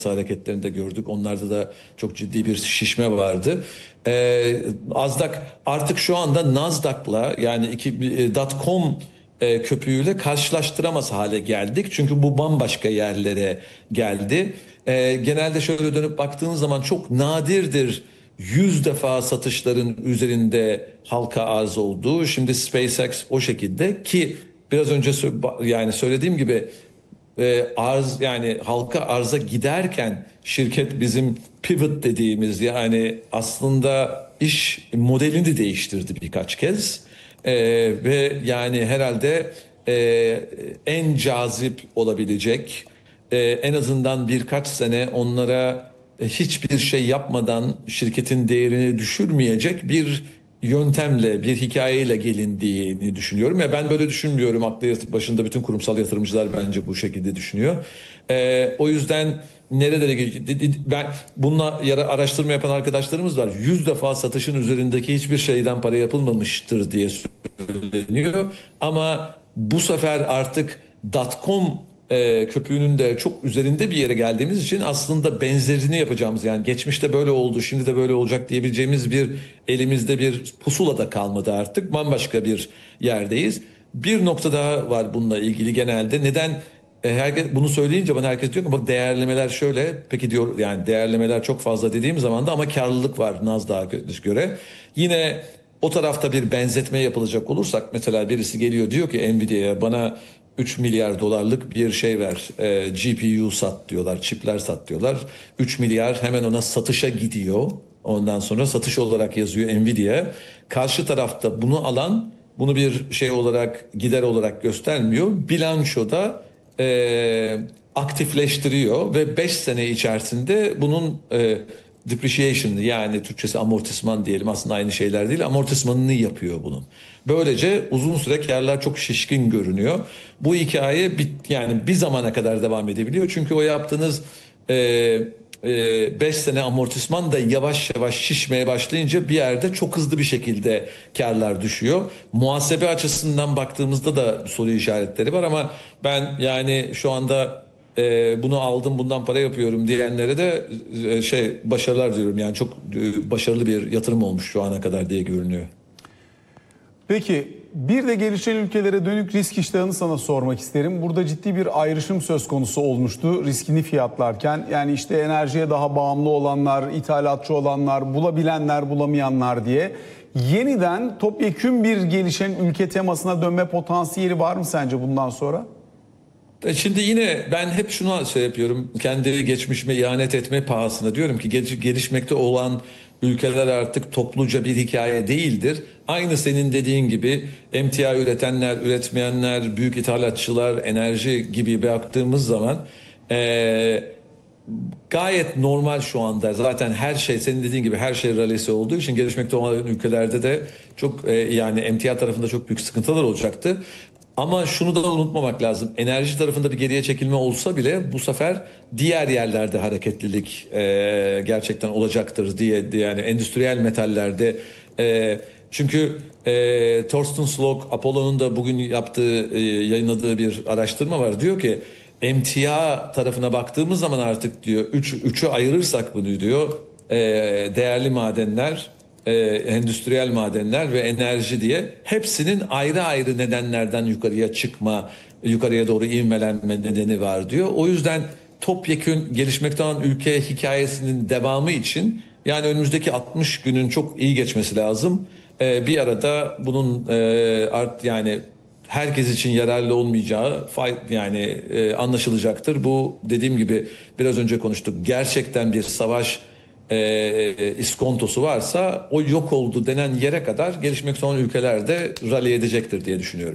hareketlerinde gördük. Onlarda da çok ciddi bir şişme vardı. Nasdaq artık şu anda Nasdaq'la yani .com köpüğüyle karşılaştıramaz hale geldik. Çünkü bu bambaşka yerlere geldi. Genelde şöyle dönüp baktığınız zaman çok nadirdir 100 defa satışların üzerinde halka arz olduğu. Şimdi SpaceX o şekilde ki biraz önce yani söylediğim gibi arz yani halka arza giderken şirket bizim pivot dediğimiz yani aslında iş modelini değiştirdi birkaç kez. Ve yani herhalde en cazip olabilecek en azından birkaç sene onlara hiçbir şey yapmadan şirketin değerini düşürmeyecek bir yöntemle, bir hikayeyle gelindiğini düşünüyorum. Ya ben böyle düşünmüyorum. Aklı başında bütün kurumsal yatırımcılar bence bu şekilde düşünüyor. O yüzden nerelere ben bununla araştırma yapan arkadaşlarımız var. 100 defa satışın üzerindeki hiçbir şeyden para yapılmamıştır diye söyleniyor. Ama bu sefer artık .com köpüğünün de çok üzerinde bir yere geldiğimiz için aslında benzerini yapacağımız yani geçmişte böyle oldu şimdi de böyle olacak diyebileceğimiz bir elimizde bir pusula da kalmadı artık bambaşka bir yerdeyiz. Bir nokta daha var bununla ilgili genelde neden herkes bunu söyleyince bana herkes diyor ki bak değerlemeler şöyle peki diyor yani değerlemeler çok fazla dediğim zaman da ama karlılık var Nasdaq'a göre yine o tarafta bir benzetme yapılacak olursak mesela birisi geliyor diyor ki Nvidia'ya bana 3 milyar dolarlık bir şey ver. GPU sat diyorlar, çipler sat diyorlar. 3 milyar hemen ona satışa gidiyor. Ondan sonra satış olarak yazıyor Nvidia. Karşı tarafta bunu alan bunu bir şey olarak gider olarak göstermiyor. Bilançoda aktifleştiriyor ve 5 sene içerisinde bunun depreciation yani Türkçesi amortisman diyelim aslında aynı şeyler değil amortismanını yapıyor bunun. Böylece uzun süre karlar çok şişkin görünüyor. Bu hikaye yani bir zamana kadar devam edebiliyor. Çünkü o yaptığınız 5 sene amortisman da yavaş yavaş şişmeye başlayınca bir yerde çok hızlı bir şekilde karlar düşüyor. Muhasebe açısından baktığımızda da soru işaretleri var ama ben yani şu anda bunu aldım bundan para yapıyorum diyenlere de başarılar diyorum. Yani çok başarılı bir yatırım olmuş şu ana kadar diye görünüyor. Peki bir de gelişen ülkelere dönük risk iştahını sana sormak isterim. Burada ciddi bir ayrışım söz konusu olmuştu riskini fiyatlarken. Yani işte enerjiye daha bağımlı olanlar, ithalatçı olanlar, bulabilenler, bulamayanlar diye. Yeniden topyekün bir gelişen ülke temasına dönme potansiyeli var mı sence bundan sonra? Şimdi yine ben hep şunu şey yapıyorum. Kendi geçmişime ihanet etme pahasına diyorum ki gelişmekte olan ülkeler artık topluca bir hikaye değildir. Aynı senin dediğin gibi emtia üretenler, üretmeyenler, büyük ithalatçılar, enerji gibi baktığımız zaman gayet normal şu anda. Zaten her şey senin dediğin gibi her şey ralesi olduğu için gelişmekte olan ülkelerde de çok yani emtia tarafında çok büyük sıkıntılar olacaktı. Ama şunu da unutmamak lazım. Enerji tarafında bir geriye çekilme olsa bile bu sefer diğer yerlerde hareketlilik gerçekten olacaktır diye yani endüstriyel metallerde çünkü Thorsten Slok Apollo'nun da bugün yaptığı yayınladığı bir araştırma var. Diyor ki emtia tarafına baktığımız zaman artık diyor üçü ayırırsak bunu diyor değerli madenler endüstriyel madenler ve enerji diye hepsinin ayrı ayrı nedenlerden yukarıya doğru ivmelenme nedeni var diyor. O yüzden topyekün gelişmekte olan ülke hikayesinin devamı için yani önümüzdeki 60 günün çok iyi geçmesi lazım. Bir arada bunun yani herkes için yararlı olmayacağı yani anlaşılacaktır. Bu dediğim gibi biraz önce konuştuk. Gerçekten bir savaş iskontosu varsa o yok oldu denen yere kadar gelişmekte olan ülkelerde rally edecektir diye düşünüyorum.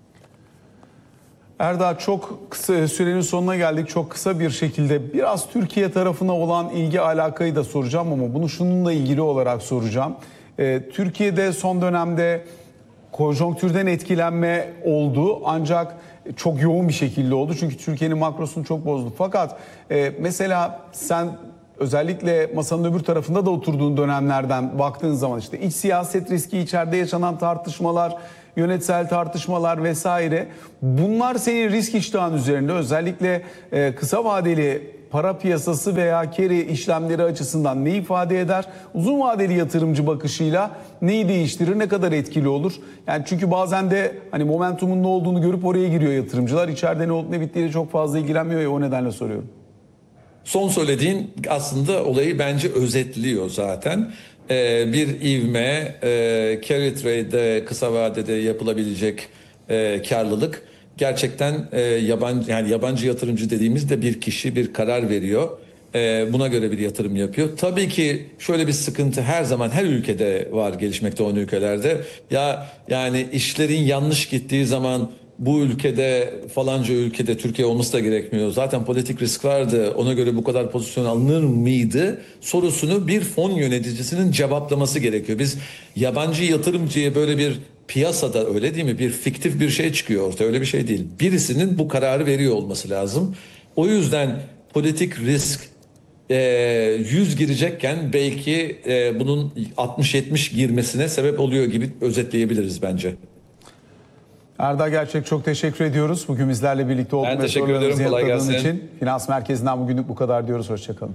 Erdağ çok kısa sürenin sonuna geldik. Çok kısa bir şekilde biraz Türkiye tarafına olan ilgi alakayı da soracağım ama bunu şununla ilgili olarak soracağım. Türkiye'de son dönemde konjonktürden etkilenme oldu ancak çok yoğun bir şekilde oldu. Çünkü Türkiye'nin makrosunu çok bozdu. Fakat mesela sen özellikle masanın öbür tarafında da oturduğun dönemlerden baktığın zaman işte iç siyaset riski, içeride yaşanan tartışmalar, yönetsel tartışmalar vesaire. Bunlar senin risk iştahın üzerinde özellikle kısa vadeli para piyasası veya carry işlemleri açısından ne ifade eder? Uzun vadeli yatırımcı bakışıyla neyi değiştirir, ne kadar etkili olur? Yani çünkü bazen de hani momentumun ne olduğunu görüp oraya giriyor yatırımcılar. İçeride ne olup ne bittiğiyle çok fazla ilgilenmiyor ya, o nedenle soruyorum. Son söylediğin aslında olayı bence özetliyor zaten. Bir ivme, carry trade'de kısa vadede yapılabilecek karlılık gerçekten yabancı yatırımcı dediğimizde bir kişi bir karar veriyor. Buna göre bir yatırım yapıyor. Tabii ki şöyle bir sıkıntı her zaman her ülkede var, gelişmekte olan ülkelerde. Yani işlerin yanlış gittiği zaman bu ülkede falanca ülkede Türkiye olması da gerekmiyor. Zaten politik risk vardı. Ona göre bu kadar pozisyon alınır mıydı sorusunu bir fon yöneticisinin cevaplaması gerekiyor. Biz yabancı yatırımcıya böyle bir piyasada, öyle değil mi, bir fiktif bir şey çıkıyor ortaya, öyle bir şey değil. Birisinin bu kararı veriyor olması lazım. O yüzden politik risk 100 girecekken belki bunun 60-70 girmesine sebep oluyor gibi özetleyebiliriz bence. Erdal Gerçek, çok teşekkür ediyoruz. Bugün bizlerle birlikte olduğun Ben ve teşekkür sorularımızı ederim. Kolay yanıtladığın gelsin. için. Finans Merkezi'nden bugünlük bu kadar diyoruz. Hoşçakalın.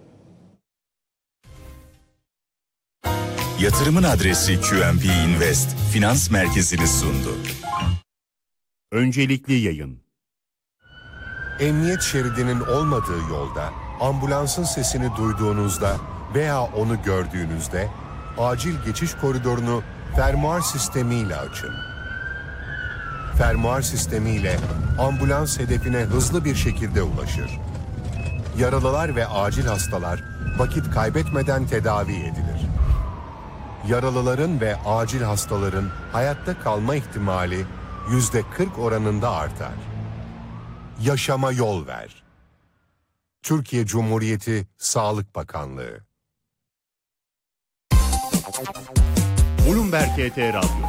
Yatırımın adresi QNB Invest Finans Merkezi'ni sundu. Öncelikli yayın. Emniyet şeridinin olmadığı yolda ambulansın sesini duyduğunuzda veya onu gördüğünüzde acil geçiş koridorunu fermuar sistemiyle açın. Fermuar sistemiyle ambulans hedefine hızlı bir şekilde ulaşır. Yaralılar ve acil hastalar vakit kaybetmeden tedavi edilir. Yaralıların ve acil hastaların hayatta kalma ihtimali %40 oranında artar. Yaşama yol ver. Türkiye Cumhuriyeti Sağlık Bakanlığı. Bloomberg HT Radyo.